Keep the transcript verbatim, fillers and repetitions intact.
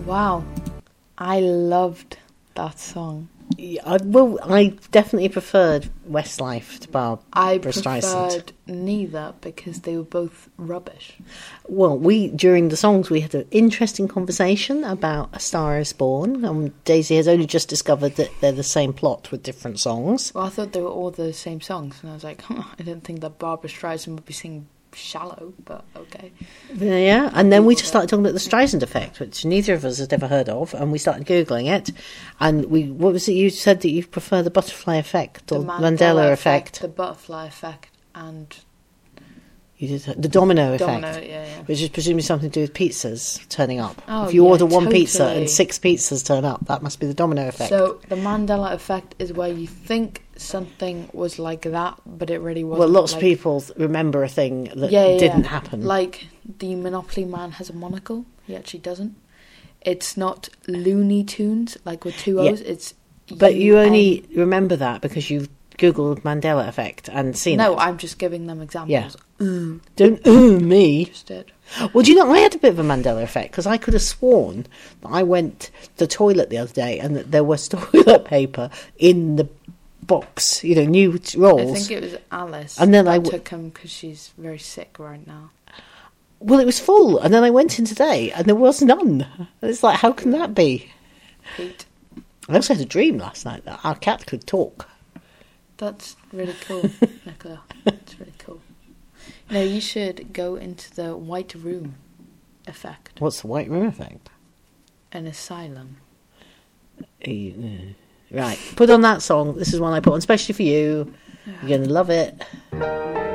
Wow. I loved that song. Yeah, I, well, I definitely preferred Westlife to Barbra I Streisand. preferred neither because they were both rubbish. Well, we during the songs we had an interesting conversation about A Star Is Born, and Daisy has only just discovered that they're the same plot with different songs. Well, I thought they were all the same songs, and I was like, huh, I didn't think that Barbra Streisand would be singing Shallow, but okay. Yeah, and then we just started talking about the Streisand effect, which neither of us had ever heard of, and we started Googling it, and we, what was it you said that you prefer, the butterfly effect, or The Mandela, Mandela effect? effect, the butterfly effect, and You did the domino effect, domino, yeah, yeah. which is presumably something to do with pizzas turning up. Oh, if you yeah, order one pizza totally. and six pizzas turn up, that must be the domino effect. So the Mandela effect is where you think something was like that, but it really wasn't. well, lots like, of people remember a thing that yeah, yeah, didn't yeah. happen. Like the Monopoly man has a monocle. He actually doesn't. It's not Looney Tunes, like with two O's. Yeah. It's But you U N only remember that because you've Googled Mandela effect and seen No, it. I'm just giving them examples. Yeah. Mm, Don't uh, me. just did. Well, do you know, I had a bit of a Mandela effect because I could have sworn that I went to the toilet the other day and that there was toilet paper in the box, you know, new t- rolls. I think it was Alice. And then that I w- took him because she's very sick right now. Well, it was full, and then I went in today and there was none. And it's like, how can that be? Pete. I also had a dream last night that our cat could talk. That's really cool, Nicola. That's really cool. You know, you should go into the white room effect. What's the white room effect? An asylum. Eh, eh. Right, put on that song. This is one I put on especially for you. You're going to love it.